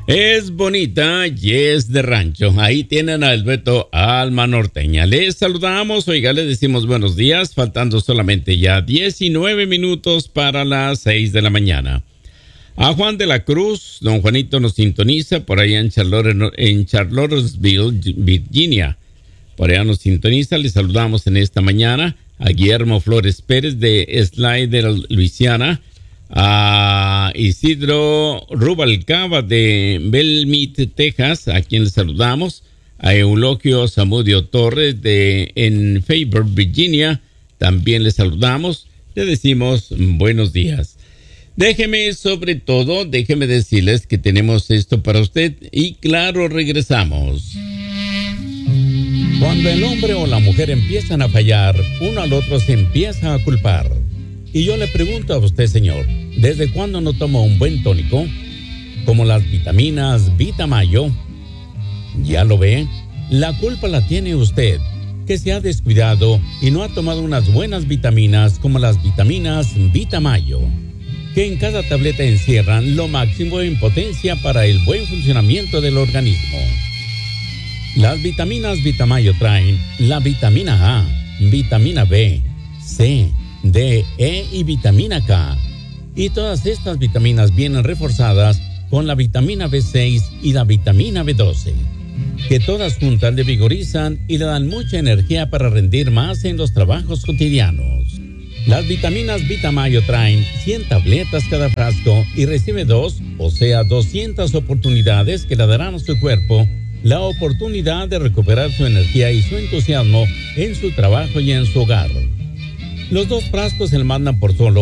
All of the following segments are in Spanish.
Es bonita y es de rancho. Ahí tienen al dueto Alma Norteña. Les saludamos, oiga, les decimos buenos días, faltando solamente ya 19 minutos para las 6 de la mañana. A Juan de la Cruz, don Juanito nos sintoniza por allá en Charlottesville, Virginia. Por allá nos sintoniza, les saludamos en esta mañana. A Guillermo Flores Pérez de Slider, Luisiana. A Isidro Rubalcaba de Belmit, Texas, a quien le saludamos. A Euloquio Zamudio Torres en Faber, Virginia, también le saludamos. Le decimos buenos días. Déjeme decirles que tenemos esto para usted y claro, regresamos. Cuando el hombre o la mujer empiezan a fallar, uno al otro se empieza a culpar. Y yo le pregunto a usted, señor, ¿desde cuándo no toma un buen tónico? Como las vitaminas Vitamayo. ¿Ya lo ve? La culpa la tiene usted, que se ha descuidado y no ha tomado unas buenas vitaminas como las vitaminas Vitamayo, que en cada tableta encierran lo máximo en potencia para el buen funcionamiento del organismo. Las vitaminas Vitamayo traen la vitamina A, vitamina B, C, D, E y vitamina K. Y todas estas vitaminas vienen reforzadas con la vitamina B6 y la vitamina B12, que todas juntas le vigorizan y le dan mucha energía para rendir más en los trabajos cotidianos. Las vitaminas Vitamayo traen 100 tabletas cada frasco y recibe 200 oportunidades que le darán a su cuerpo la oportunidad de recuperar su energía y su entusiasmo en su trabajo y en su hogar. Los 2 frascos se le mandan por solo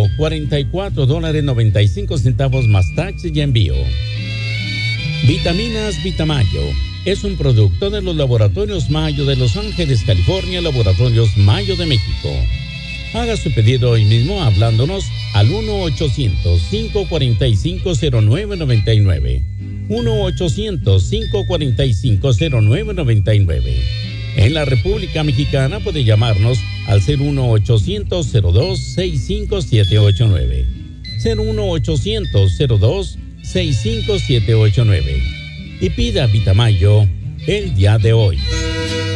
$44.95 más taxes y envío. Vitaminas Vitamayo es un producto de los laboratorios Mayo de Los Ángeles, California, laboratorios Mayo de México. Haga su pedido hoy mismo hablándonos al 1-800-545-0999. 1-800-545-0999. En la República Mexicana puede llamarnos al 01800-02-65789. 01800-02-65789. Y pida Vitamayo el día de hoy.